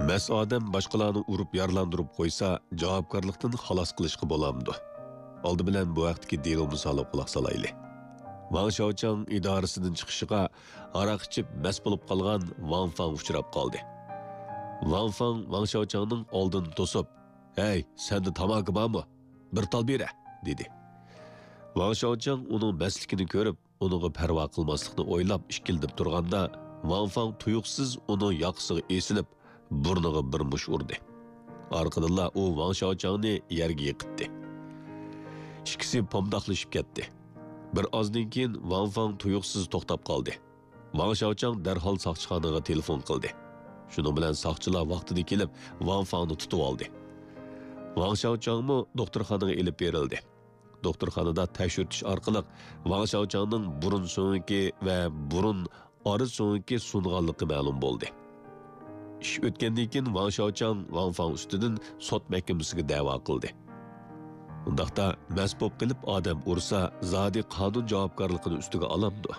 Мәс адам башқаларны urib yarlandırıp qoysa, javobgarlikdan xalos qilishga bo'lamdi. Oldi bilan bu vaqtdagi delo misoli quloq solayli. Wang Shaochang idorasidan chiqishiga aroq ichib mast bo'lib qolgan Wang Fang uchrab qoldi. Wang Fang Wang Shaochangning oldini to'sib, "Hey, senda tamaki bormi? Bir tal bera", dedi. Wang Shaochang uning mastligini ko'rib, uningga parvo qilmaslikni o'ylab ishkildib turganda, Wang Fang tuyuqsiz uning yoqsiga esilib, burniga bir mush urdi. Orqadilla u Wang Shaochangni yerga yiqitdi. İkisi pomdaqlashib ketdi. Bir ozdan keyin Wang Fang tuyuqsiz to'xtab qoldi. Wang Shaochang darhol soqchixonaga telefon qildi. Shuning bilan soqchilar vaqtida kelib, Wang Fangni tutib oldi. Wang Shaochangmi doktorxonaga elib berildi. Doktorxonada tekshirtish orqali Wang Shaochangning burun so'ngi va burun ori so'ngi sunganligi ma'lum bo'ldi. Ish o'tgandan keyin Wang Shaochang Wang Fang ustidan sud mahkamasiga da'vo qildi. Undaqda mast bo'lib qilib odam ursa, zodi qonun javobgarligini ustiga olamdi.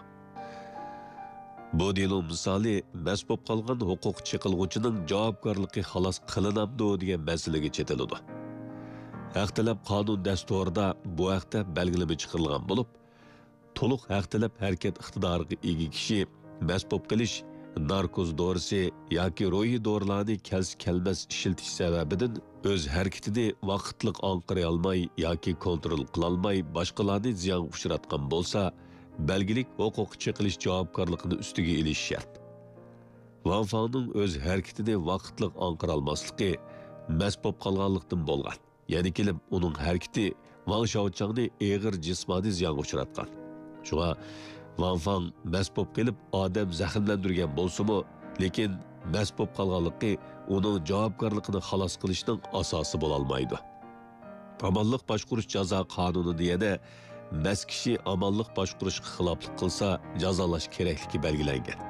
Bu delo misoli mast bo'lib qolgan huquq chiqilg'uchining javobgarligi xalos qilinamdi degan masalaga chetiladi. Haq talab qonun dasturida bu haqda belgilama chiqarilgan bo'lib, to'liq haq talab harakat iqtidoriga ega kishi mast bo'lib qilish, narkoz dorisi yoki ro'yi dorilarni kelmas ishiltish sababidan o'z harakatini vaqtliq anqiray olmay yoki kontrol qila olmay boshqalarni ziyon uchratgan bo'lsa, belgilik huquq chiqilish javobgarligini ustiga olish shart. Wang Fangning o'z harakatini vaqtliq anqira olmasligi mast bo'lib qolganlikdan bo'lgan. Ya'ni kelib uning harakati Wang Shaochangni og'ir jismoniy ziyonga uchratgan. Shunga Wang Fang mast bo'lib kelib odam zaxmlantirgan bo'lsa-mu, lekin mast bo'lib qolganligi uning javobgarligini xalos qilishning asosi bo'la olmaydi. Amalliq boshqarish jazo qonunida yana mast kishi amalliq boshqarishga xiloflik qilsa jazolash kerakligi belgilangan.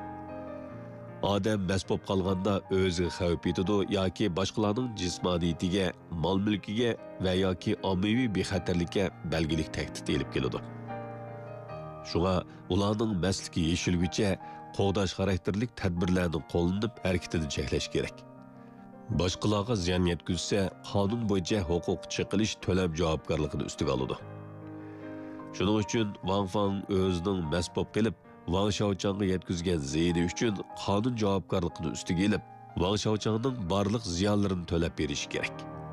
Odam mast bo'lib qolganda o'ziga xavf yetadi yoki boshqalarning jismoniyatiga, mol-mulkiga va yoki ommaviy bexatarlikka belgilik tahdid elib keladi. Shunga ularning mastligi yeshilguncha qo'g'dash xarakterlik tadbirlarni qo'llanib harakatini cheklash kerak. Boshqalarga ziyon yetkazsa, qonun bo'yicha huquq chiqilish to'lab javobgarligini ustiga oladi. Shuning uchun Wang Fang o'zining mast bo'lib kelib, Wang Shaochangga yetkazgan ziyoni uchun qonun javobgarligini ustiga olib, Wang Shaochangning barliq ziyonlarini to'lab berish kerak.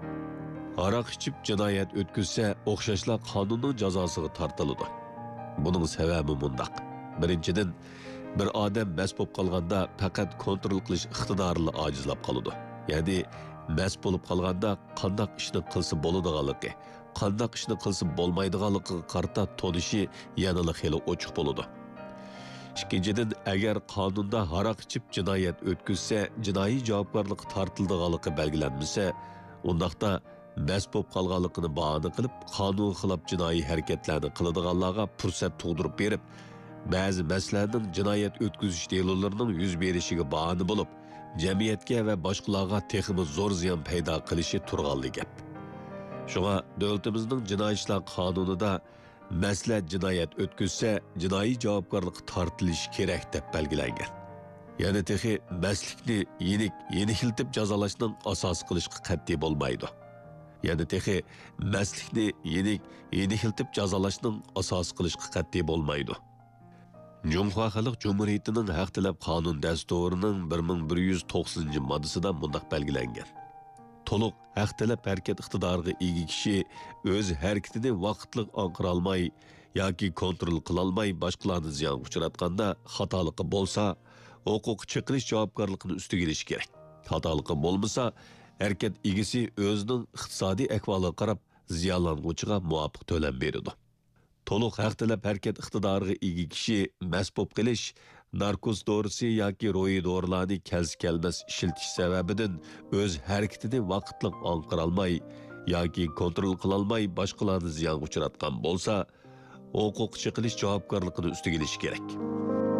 Aroq ichib jinoyat o'tkazsa, o'xshashla qonunning jazosiga tortiladi. Buning sababi mundaq. Birinchidan, bir odam mast bo'lib qolganda faqat kontrol qilish iqtidorini ojizlab qoladi. Ya'ni mast bo'lib qolganda qanday ishni qilsa bo'ladiganligi, qanday ishni qilsa bo'lmaydiganligiga qarata tonishi yanada xeli ochiq bo'ladi. Ikkinchidan, agar qonunda aroq ichib jinoyat o'tkazsa, jinoiy javobgarlik tortiladiganligi belgilanmasa, undaqda mast bo'lib qolganligini bahona qilib, qonun xilof jinoiy harakatlarni qiladiganlarga fursat tug'dirib berib, ba'zi maslarning jinoyat o'tkazish delolarining yuz berishiga bahona bo'lib, jamiyatga va boshqalarga texmi zo'r ziyon paydo qilishi turganli gap. Shunga davlatimizning jinoiy ishlar qonunida maslar jinoyat o'tkazsa, jinoiy javobgarlik tortilishi kerak deb belgilangan. Ya'ni texi maslikni yeniltib jazolashning asos qilishga qat'iy bo'lmaydi. Ya'ni texi mastlikni yeniltib jazolashning asos qilishga qat'iy bo'lmaydi. Cumhuriyet Xalq Cumhuriyetining haq talab qonun dasturining 1190-moddasida mundaq belgilangan. To'liq haq talab harakat iqtidoriga ega kishi o'z harakatini vaqtliq anqira olmay yoki kontrol qila olmay boshqalarni ziyon uchratganda xatoligi bo'lsa, huquq chiqilish javobgarligini ustiga olish kerak. Xatoligi bo'lmasa, harakat egasi o'zining iqtisodiy ahvoliga qarab ziyonlanuvchiga muvofiq to'lam beradi. To'liq haq talab harakat iqtidoriga ega kishi mast bo'lib qilish, narkoz dorisi yoki ro'yi dorilarni kelmas ishiltish sababidan o'z harakatini vaqtliq anqira olmay yoki kontrol qila olmay boshqalarni ziyon uchratgan bo'lsa, huquq chiqilish javobgarligini ustiga olish kerak.